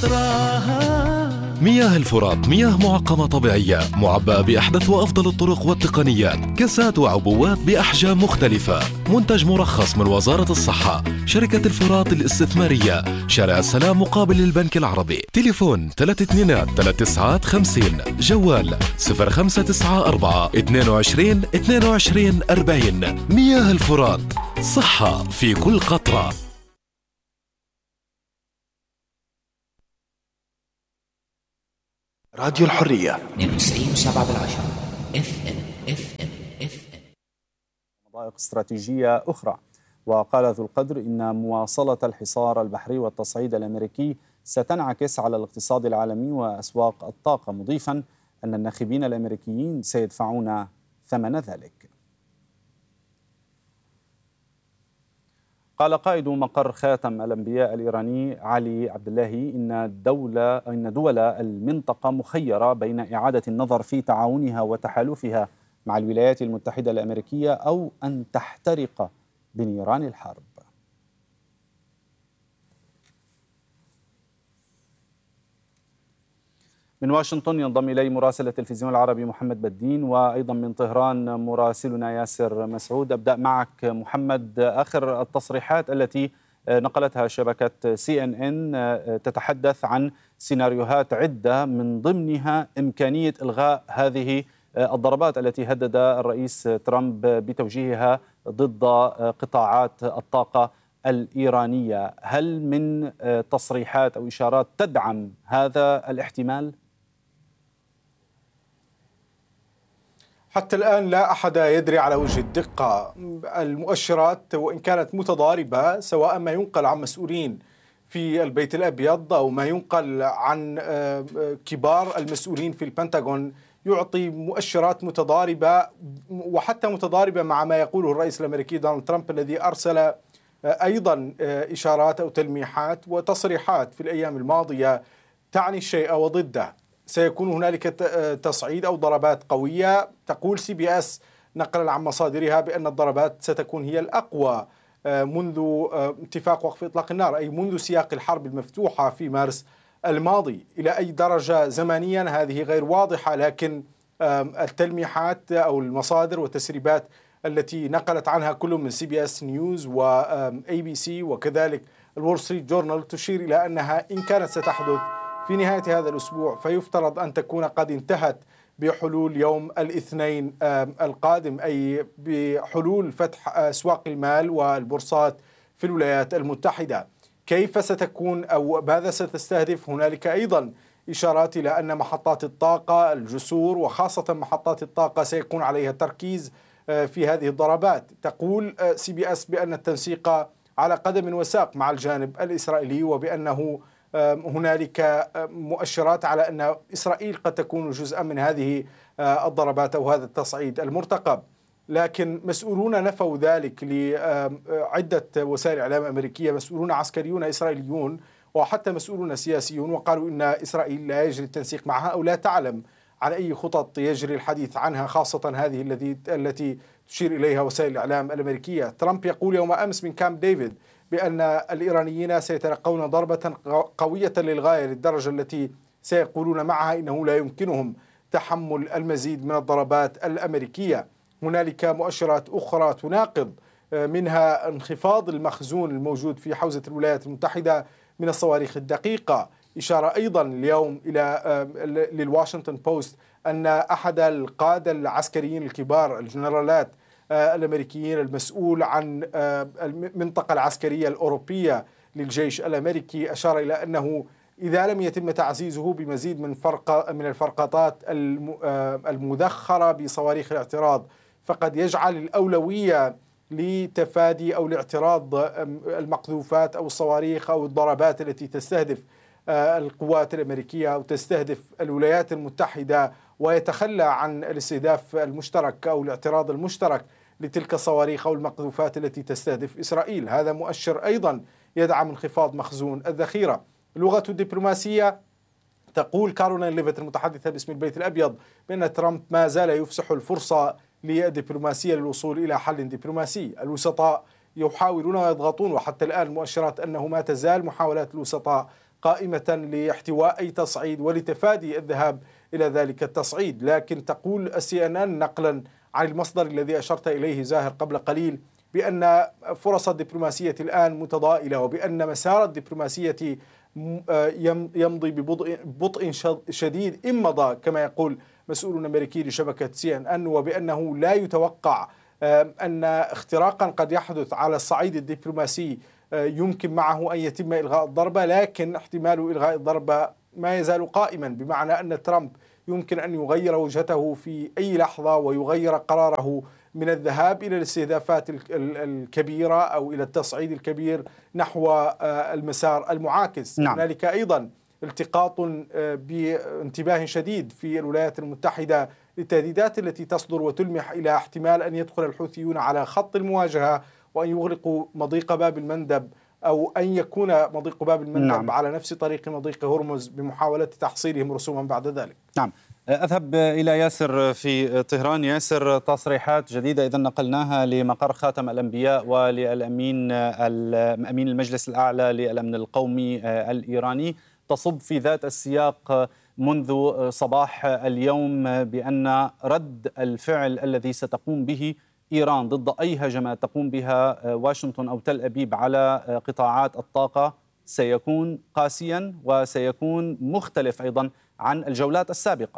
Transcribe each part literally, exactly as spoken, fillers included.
قطرها. مياه الفرات مياه معقمة طبيعية معبأة بأحدث وأفضل الطرق والتقنيات، كاسات وعبوات بأحجام مختلفة. منتج مرخص من وزارة الصحة. شركة الفرات الاستثمارية، شارع السلام مقابل البنك العربي. تليفون ثلاثة اثنين ثلاثة تسعة خمسين. جوال صفر خمسة تسعة أربعة اثنين وعشرين اثنين وعشرين أربعين. مياه الفرات، صحة في كل قطرة. راديو الحرية اثنين وتسعين وسبعة بالعشرة اف ام اف ام اف ام. مضايق استراتيجية أخرى. وقال ذو القدر إن مواصلة الحصار البحري والتصعيد الأمريكي ستنعكس على الاقتصاد العالمي وأسواق الطاقة، مضيفا أن الناخبين الأمريكيين سيدفعون ثمن ذلك. قال قائد مقر خاتم الأنبياء الإيراني علي عبد الله إن الدولة إن دول المنطقة مخيرة بين إعادة النظر في تعاونها وتحالفها مع الولايات المتحدة الأمريكية أو أن تحترق بنيران الحرب. من واشنطن ينضم إلي مراسل التلفزيون العربي محمد بدين، وأيضا من طهران مراسلنا ياسر مسعود. أبدأ معك محمد. آخر التصريحات التي نقلتها شبكة سي إن إن تتحدث عن سيناريوهات عدة، من ضمنها إمكانية إلغاء هذه الضربات التي هدد الرئيس ترامب بتوجيهها ضد قطاعات الطاقة الإيرانية. هل من تصريحات أو إشارات تدعم هذا الاحتمال؟ حتى الآن لا أحد يدري على وجه الدقة. المؤشرات وإن كانت متضاربة، سواء ما ينقل عن مسؤولين في البيت الأبيض أو ما ينقل عن كبار المسؤولين في البنتاغون، يعطي مؤشرات متضاربة، وحتى متضاربة مع ما يقوله الرئيس الأمريكي دونالد ترامب الذي أرسل أيضا إشارات أو تلميحات وتصريحات في الأيام الماضية تعني الشيء وضده. سيكون هنالك تصعيد أو ضربات قوية. تقول سي بي اس نقلا عن مصادرها بأن الضربات ستكون هي الأقوى منذ اتفاق وقف إطلاق النار، أي منذ سياق الحرب المفتوحة في مارس الماضي. إلى أي درجة زمنيا هذه غير واضحة، لكن التلميحات أو المصادر والتسريبات التي نقلت عنها كل من سي بي اس نيوز وأي بي سي وكذلك الول ستريت جورنال تشير إلى أنها إن كانت ستحدث في نهاية هذا الأسبوع فيفترض أن تكون قد انتهت بحلول يوم الاثنين القادم، أي بحلول فتح أسواق المال والبورصات في الولايات المتحدة. كيف ستكون أو ماذا ستستهدف؟ هنالك أيضا إشارات إلى أن محطات الطاقة، الجسور وخاصة محطات الطاقة سيكون عليها تركيز في هذه الضربات. تقول سي بي اس بأن التنسيق على قدم وساق مع الجانب الإسرائيلي، وبأنه هنالك مؤشرات على أن إسرائيل قد تكون جزءا من هذه الضربات أو هذا التصعيد المرتقب. لكن مسؤولون نفوا ذلك لعدة وسائل إعلام أمريكية، مسؤولون عسكريون إسرائيليون وحتى مسؤولون سياسيون، وقالوا إن إسرائيل لا يجري التنسيق معها أو لا تعلم عن أي خطط يجري الحديث عنها، خاصة هذه التي التي تشير إليها وسائل الإعلام الأمريكية. ترامب يقول يوم أمس من كامب ديفيد بأن الإيرانيين سيتلقون ضربة قوية للغاية، للدرجة التي سيقولون معها إنه لا يمكنهم تحمل المزيد من الضربات الأمريكية. هنالك مؤشرات أخرى تناقض، منها انخفاض المخزون الموجود في حوزة الولايات المتحدة من الصواريخ الدقيقة. إشارة أيضا اليوم إلى للواشنطن بوست أن أحد القادة العسكريين الكبار الجنرالات الأمريكيين المسؤول عن المنطقة العسكرية الأوروبية للجيش الأمريكي أشار إلى أنه إذا لم يتم تعزيزه بمزيد من فرق من الفرقاطات المذخرة بصواريخ الاعتراض فقد يجعل الأولوية لتفادي أو لاعتراض المقذوفات أو الصواريخ أو الضربات التي تستهدف القوات الأمريكية أو تستهدف الولايات المتحدة، ويتخلى عن الاستهداف المشترك أو الاعتراض المشترك لتلك الصواريخ أو المقذوفات التي تستهدف إسرائيل. هذا مؤشر أيضا يدعم انخفاض مخزون الذخيرة. لغة الدبلوماسية، تقول كارولين ليفيت المتحدثة باسم البيت الأبيض بأن ترامب ما زال يفسح الفرصة للدبلوماسية للوصول إلى حل دبلوماسي. الوسطاء يحاولون ويضغطون، وحتى الآن المؤشرات أنه ما تزال محاولات الوسطاء قائمة لاحتواء أي تصعيد ولتفادي الذهاب إلى ذلك التصعيد. لكن تقول السي إن إن نقلا عن المصدر الذي أشرت إليه زاهر قبل قليل بأن فرص الدبلوماسية الآن متضائلة، وبأن مسار الدبلوماسية يمضي ببطء ببطء شديد إن مضى كما يقول مسؤول أمريكي لشبكة سي إن إن، وبأنه لا يتوقع أن اختراقا قد يحدث على الصعيد الدبلوماسي يمكن معه أن يتم إلغاء الضربة، لكن احتمال إلغاء الضربة ما يزال قائما، بمعنى أن ترامب يمكن أن يغير وجهته في أي لحظة ويغير قراره من الذهاب إلى الاستهدافات الكبيرة أو إلى التصعيد الكبير نحو المسار المعاكس. نعم. هنالك أيضا التقاط بانتباه شديد في الولايات المتحدة للتهديدات التي تصدر وتلمح إلى احتمال أن يدخل الحوثيون على خط المواجهة وأن يغلقوا مضيق باب المندب، أو أن يكون مضيق باب المندب نعم. على نفس طريق مضيق هرمز بمحاولة تحصيلهم رسوما بعد ذلك. نعم. أذهب إلى ياسر في طهران. ياسر، تصريحات جديدة إذا نقلناها لمقر خاتم الأنبياء وللأمين أمين المجلس الأعلى للأمن القومي الإيراني تصب في ذات السياق منذ صباح اليوم بأن رد الفعل الذي ستقوم به إيران ضد أي هجمات تقوم بها واشنطن أو تل أبيب على قطاعات الطاقة سيكون قاسيا وسيكون مختلف أيضا عن الجولات السابقة.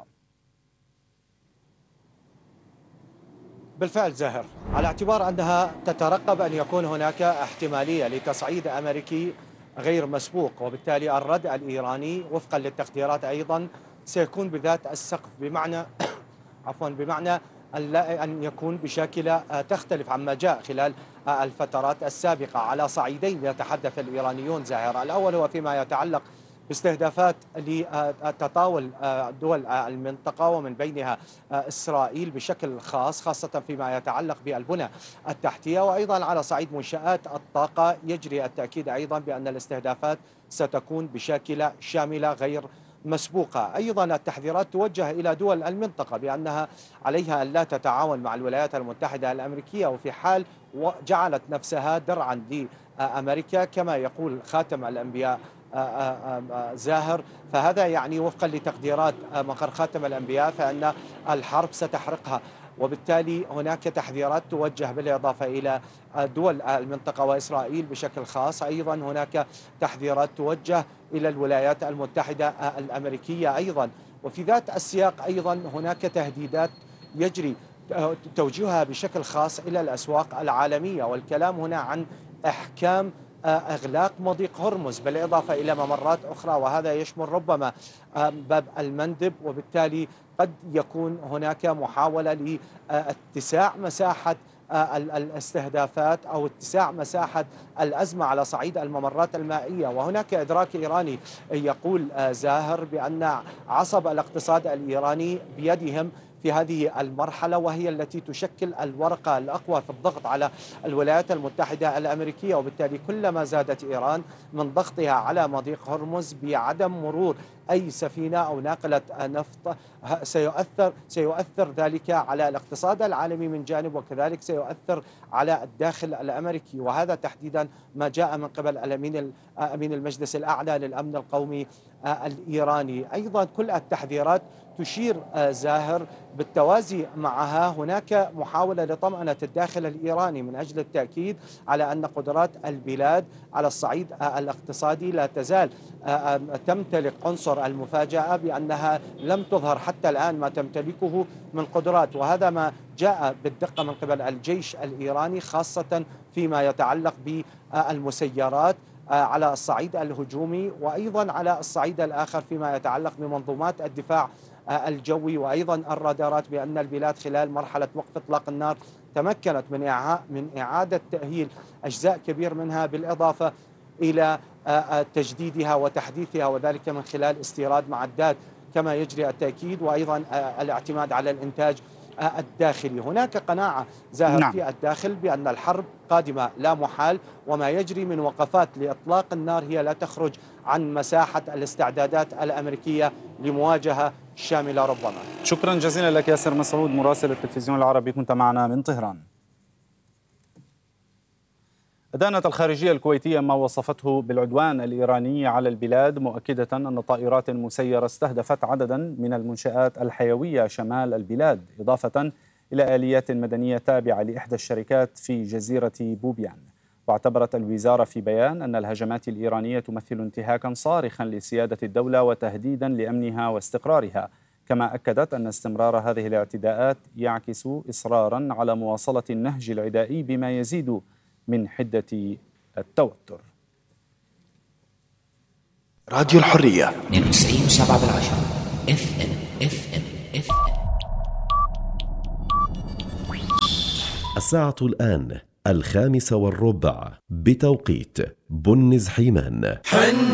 بالفعل زاهر، على اعتبار أنها تترقب أن يكون هناك احتمالية لتصعيد أمريكي غير مسبوق، وبالتالي الرد الإيراني وفقا للتقديرات أيضا سيكون بذات السقف، بمعنى عفوا بمعنى أن يكون بشاكلة تختلف عما جاء خلال الفترات السابقة على صعيدين يتحدث الإيرانيون زاهر. الأول هو فيما يتعلق باستهدافات لتطاول دول المنطقة ومن بينها إسرائيل بشكل خاص، خاصة فيما يتعلق بالبنى التحتية، وأيضا على صعيد منشآت الطاقة يجري التأكيد أيضا بأن الاستهدافات ستكون بشاكلة شاملة غير مسبوقة. أيضا التحذيرات توجه إلى دول المنطقة بأنها عليها أن لا تتعاون مع الولايات المتحدة الأمريكية، وفي حال جعلت نفسها درعا لأمريكا كما يقول خاتم الأنبياء زاهر، فهذا يعني وفقا لتقديرات مقر خاتم الأنبياء فإن الحرب ستحرقها، وبالتالي هناك تحذيرات توجه بالإضافة إلى دول المنطقة وإسرائيل بشكل خاص. أيضا هناك تحذيرات توجه إلى الولايات المتحدة الأمريكية أيضا. وفي ذات السياق أيضا هناك تهديدات يجري توجيهها بشكل خاص إلى الأسواق العالمية، والكلام هنا عن إحكام إغلاق مضيق هرمز بالإضافة إلى ممرات أخرى، وهذا يشمل ربما باب المندب، وبالتالي قد يكون هناك محاولة لاتساع مساحة الاستهدافات أو اتساع مساحة الأزمة على صعيد الممرات المائية. وهناك إدراك إيراني يقول زاهر بأن عصب الاقتصاد الإيراني بيدهم في هذه المرحلة، وهي التي تشكل الورقة الأقوى في الضغط على الولايات المتحدة الأمريكية، وبالتالي كلما زادت إيران من ضغطها على مضيق هرمز بعدم مرور أي سفينة أو ناقلة نفط سيؤثر سيؤثر ذلك على الاقتصاد العالمي من جانب، وكذلك سيؤثر على الداخل الأمريكي، وهذا تحديدا ما جاء من قبل الأمين أمين المجلس الأعلى للأمن القومي الإيراني. أيضا كل التحذيرات تشير زاهر بالتوازي معها هناك محاولة لطمأنة الداخل الإيراني من أجل التأكيد على أن قدرات البلاد على الصعيد الاقتصادي لا تزال تمتلك عنصر المفاجأة، بأنها لم تظهر حتى الآن ما تمتلكه من قدرات، وهذا ما جاء بالدقة من قبل الجيش الإيراني خاصة فيما يتعلق بالمسيرات على الصعيد الهجومي، وأيضا على الصعيد الآخر فيما يتعلق بمنظومات الدفاع الجوي وأيضا الرادارات، بأن البلاد خلال مرحلة وقف إطلاق النار تمكنت من من إعادة تأهيل أجزاء كبير منها، بالإضافة إلى تجديدها وتحديثها، وذلك من خلال استيراد معدات كما يجري التأكيد، وأيضا الاعتماد على الإنتاج الداخلي. هناك قناعة زاهر نعم. في الداخل بأن الحرب قادمة لا محال، وما يجري من وقفات لإطلاق النار هي لا تخرج عن مساحة الاستعدادات الأمريكية لمواجهة شاملة ربما. شكرا جزيلا لك ياسر مسعود مراسل التلفزيون العربي، كنت معنا من طهران. أدانت الخارجية الكويتية ما وصفته بالعدوان الإيراني على البلاد، مؤكدة أن طائرات مسيرة استهدفت عددا من المنشآت الحيوية شمال البلاد، إضافة إلى آليات مدنية تابعة لإحدى الشركات في جزيرة بوبيان. واعتبرت الوزارة في بيان أن الهجمات الإيرانية تمثل انتهاكا صارخا لسيادة الدولة وتهديدا لأمنها واستقرارها، كما أكدت أن استمرار هذه الاعتداءات يعكس إصرارا على مواصلة النهج العدائي بما يزيد من حدة التوتر. راديو الحرية اثنين وتسعين فاصلة سبعة بالعشرة اف ام اف ام اف ام. الساعة الآن الخامسة والربع بتوقيت بنز حيمان.